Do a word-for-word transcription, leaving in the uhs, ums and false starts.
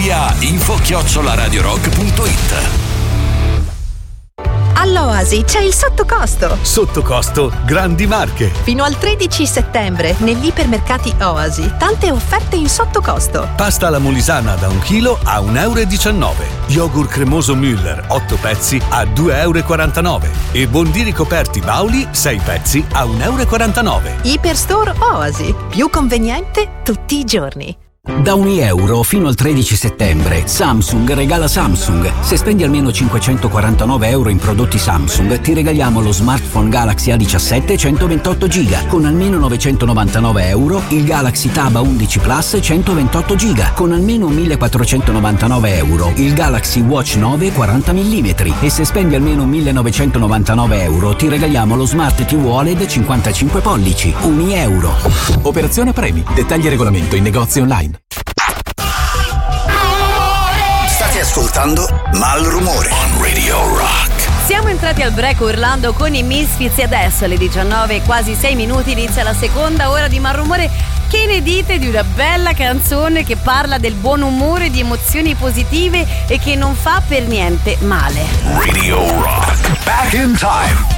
Scrivi a info chiocciola radiorock punto it. All'Oasi c'è il sottocosto. Sottocosto Grandi Marche. Fino al tredici settembre negli ipermercati Oasi. Tante offerte in sottocosto. Pasta alla molisana da un chilo a un euro e diciannove. Yogurt cremoso Müller otto pezzi a due euro e quarantanove. E bondini coperti Bauli sei pezzi a un euro e quarantanove. Iperstore Oasi. Più conveniente tutti i giorni. Da un euro fino al tredici settembre Samsung regala Samsung. Se spendi almeno cinquecentoquarantanove euro in prodotti Samsung ti regaliamo lo smartphone Galaxy A diciassette centoventotto giga. Con almeno novecentonovantanove euro il Galaxy Tab A undici Plus centoventotto giga. Con almeno millequattrocentonovantanove euro il Galaxy Watch nove quaranta millimetri. E se spendi almeno millenovecentonovantanove euro ti regaliamo lo Smart T V O L E D cinquantacinque pollici. Un euro. Operazione premi. Dettagli e regolamento in negozi online. State ascoltando Malrumore on Radio Rock. Siamo entrati al break urlando con i Misfits e adesso alle diciannove, quasi sei minuti, inizia la seconda ora di Malrumore. Che ne dite di una bella canzone che parla del buon umore, di emozioni positive e che non fa per niente male? Radio Rock. Back in time.